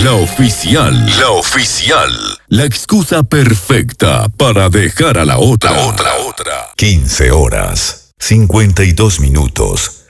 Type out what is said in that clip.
La oficial. La oficial. La excusa perfecta para dejar a la otra. 15 horas, 52 minutos.